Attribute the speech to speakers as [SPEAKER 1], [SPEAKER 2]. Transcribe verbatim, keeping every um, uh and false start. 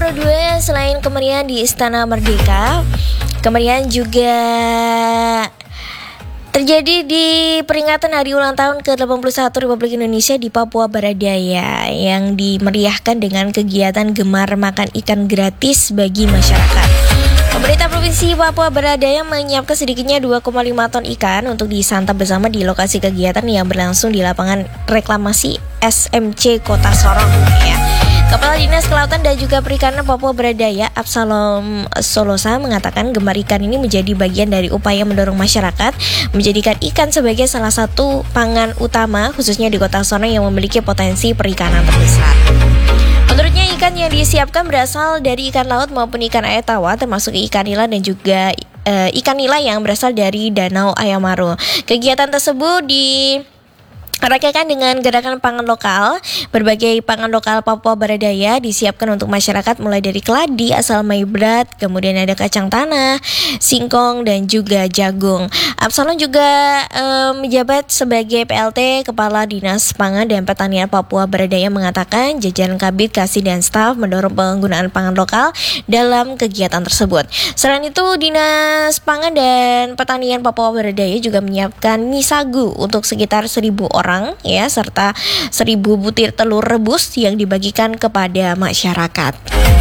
[SPEAKER 1] nomor dua, selain kemeriahan di Istana Merdeka, kemeriahan juga terjadi di peringatan hari ulang tahun ke delapan puluh satu Republik Indonesia di Papua Barat Daya yang dimeriahkan dengan kegiatan gemar makan ikan gratis bagi masyarakat. Pemerintah Provinsi Papua Barat Daya menyiapkan sedikitnya dua koma lima ton ikan untuk disantap bersama di lokasi kegiatan yang berlangsung di lapangan reklamasi S M C Kota Sorong ya. Kepala Dinas Kelautan dan juga Perikanan Papua Barat Daya, Absalom Solosa, mengatakan gemar ikan ini menjadi bagian dari upaya mendorong masyarakat menjadikan ikan sebagai salah satu pangan utama, khususnya di Kota Sorong yang memiliki potensi perikanan terbesar. Menurutnya ikan yang disiapkan berasal dari ikan laut maupun ikan air tawar, termasuk ikan nila dan juga e, ikan nila yang berasal dari Danau Ayamaro. Kegiatan tersebut di Rakyatkan dengan gerakan pangan lokal. Berbagai pangan lokal Papua Barat Daya disiapkan untuk masyarakat mulai dari keladi asal Maibrat, kemudian ada kacang tanah, singkong dan juga jagung. Absalom juga um, menjabat sebagai P L T Kepala Dinas Pangan dan Pertanian Papua Barat Daya mengatakan jajaran Kabid, Kasih dan staf mendorong penggunaan pangan lokal dalam kegiatan tersebut. Selain itu, Dinas Pangan dan Pertanian Papua Barat Daya juga menyiapkan mie sagu untuk sekitar seribu orang ya, serta seribu butir telur rebus yang dibagikan kepada masyarakat.